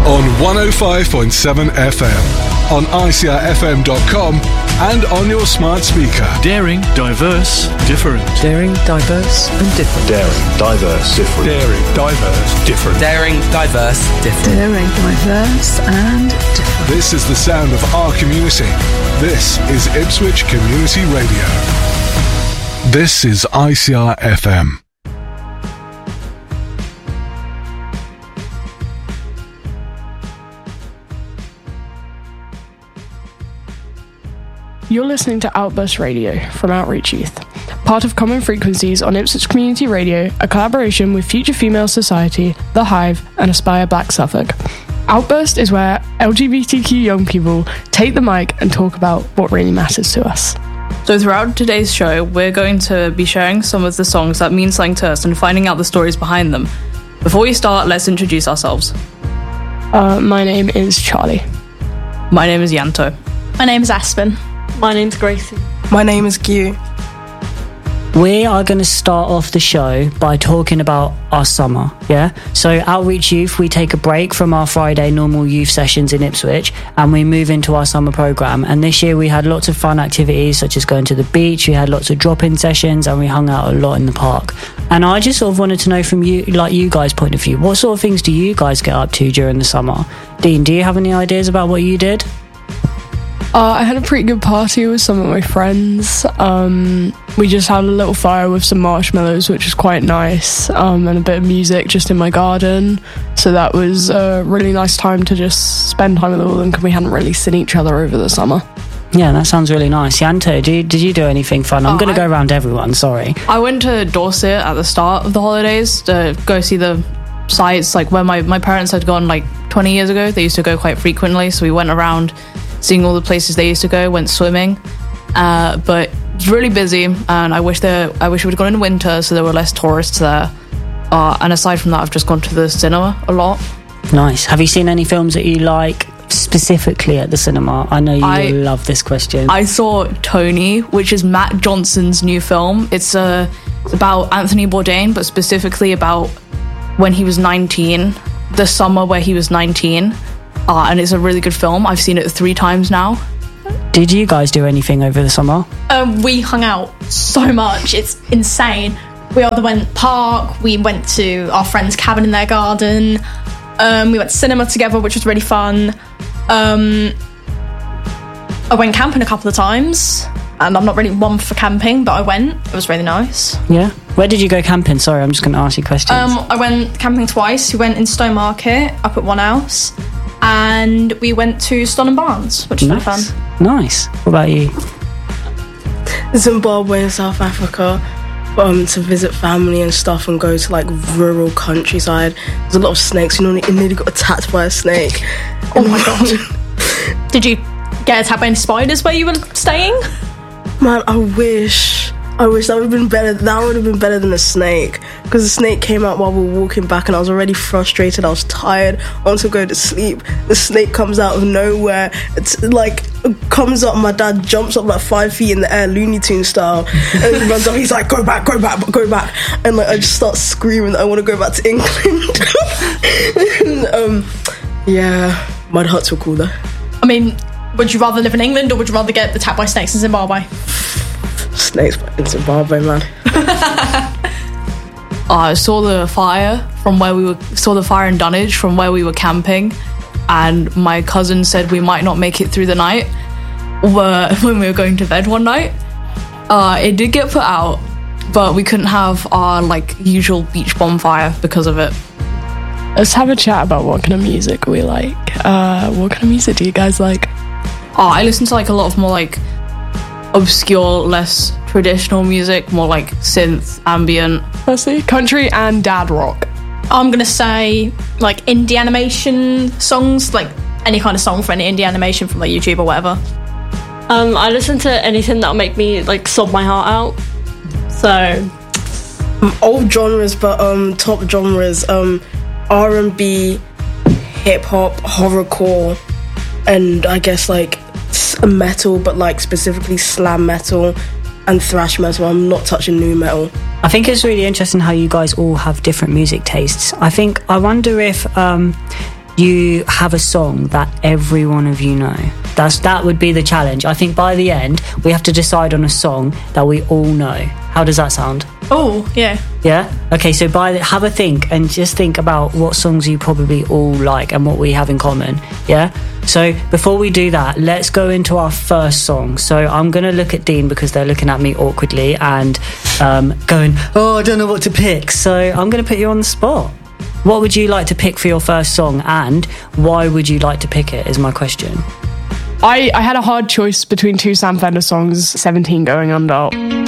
on 105.7 FM, on ICRFM.com, and on your smart speaker. Daring, diverse, different. Daring, diverse, and different. Daring, diverse, different. Daring, diverse, different. Daring, diverse, different. Daring, diverse, and different. This is the sound of our community. This is Ipswich Community Radio. This is ICR FM. You're listening to Outburst Radio from Outreach Youth, part of Common Frequencies on Ipswich Community Radio, a collaboration with Future Female Society, The Hive, and Aspire Black Suffolk. Outburst is where LGBTQ young people take the mic and talk about what really matters to us. So throughout today's show, we're going to be sharing some of the songs that mean something to us and finding out the stories behind them. Before we start, let's introduce ourselves. My name is Charlie. My name is Yanto. My name is Aspen. My name's Gracie. My name is Gyu. We are going to start off the show by talking about our summer, yeah? So Outreach Youth, we take a break from our Friday normal youth sessions in Ipswich and we move into our summer programme. And this year we had lots of fun activities such as going to the beach, we had lots of drop-in sessions and we hung out a lot in the park. And I just sort of wanted to know from you, like you guys' point of view, what sort of things do you guys get up to during the summer? Dean, do you have any ideas about what you did? I had a pretty good party with some of my friends. We just had a little fire with some marshmallows, which was quite nice, and a bit of music just in my garden. So that was a really nice time to just spend time with all of them because we hadn't really seen each other over the summer. Yeah, that sounds really nice. Yanto, did you do anything fun? I'm going to go around everyone, sorry. I went to Dorset at the start of the holidays to go see the sites, like where my parents had gone like 20 years ago. They used to go quite frequently, so we went around seeing all the places they used to go, went swimming, but it's really busy and I wish we would have gone in winter so there were less tourists there, and aside from that I've just gone to the cinema a lot. Nice. Have you seen any films that you like specifically at the cinema? I know you love this question. I saw Tony, which is Matt Johnson's new film. It's about Anthony Bourdain, but specifically about when he was 19, the summer where he was 19. And it's a really good film. I've seen it 3 times now. Did you guys do anything over the summer? We hung out so much. It's insane. We either went park, we went to our friend's cabin in their garden, we went to cinema together, which was really fun. I went camping a couple of times, and I'm not really one for camping, but I went. It was really nice. Yeah? Where did you go camping? Sorry, I'm just going to ask you questions. I went camping twice. We went in Stowmarket, up at One House, and we went to Stonham Barns, which was really fun. Nice. What about you? Zimbabwe and South Africa, to visit family and stuff and go to like rural countryside. There's a lot of snakes. You nearly got attacked by a snake. Oh my god. Did you get attacked by any spiders where you were staying? Man, I wish that would have been better. That would have been better than a snake, because the snake came out while we were walking back and I was already frustrated. I was tired. I want to go to sleep. The snake comes out of nowhere. It's like comes up. My dad jumps up like 5 feet in the air, Looney Tunes style, and he runs up. He's like, "Go back, go back, go back!" And like I just start screaming that I want to go back to England. And, yeah, mud huts were cool though. I mean, would you rather live in England or would you rather get attacked by snakes in Zimbabwe? Snakes in Zimbabwe, man. I saw the fire in Dunwich from where we were camping, and my cousin said we might not make it through the night when we were going to bed one night. It did get put out, but we couldn't have our like usual beach bonfire because of it. Let's have a chat about what kind of music we like. What kind of music do you guys like? I listen to like a lot of more like obscure, less traditional music, more like synth, ambient. Firstly, country and dad rock. I'm gonna say like indie animation songs, like any kind of song for any indie animation from like YouTube or whatever. I listen to anything that'll make me like sob my heart out. So old genres, but top genres, R&B, hip hop, horrorcore, and I guess like metal, but like specifically slam metal and thrash metal. I'm not touching nu metal. I think it's really interesting how you guys all have different music tastes. I wonder if you have a song that every one of you know. That would be the challenge. I think by the end, we have to decide on a song that we all know. How does that sound? Oh, yeah. Yeah? Okay, so have a think and just think about what songs you probably all like and what we have in common. Yeah? So before we do that, let's go into our first song. So I'm going to look at Dean because they're looking at me awkwardly and going, oh, I don't know what to pick. So I'm going to put you on the spot. What would you like to pick for your first song, and why would you like to pick it is my question. I had a hard choice between two Sam Fender songs, 17 Going Under.